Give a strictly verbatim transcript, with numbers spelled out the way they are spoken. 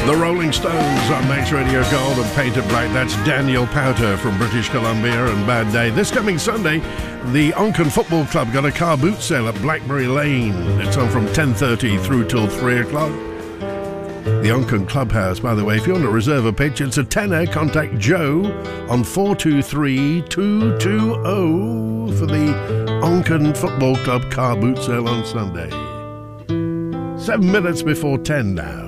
The Rolling Stones on Max Radio Gold and Painted Black. That's Daniel Powter from British Columbia and Bad Day. This coming Sunday, the Onken Football Club got a car boot sale at Blackberry Lane. It's on from ten thirty through till three o'clock. The Onken Clubhouse, by the way, if you want to reserve a pitch, it's a tenner. Contact Joe on four two three, two two zero for the Onken Football Club car boot sale on Sunday. Seven minutes before ten now.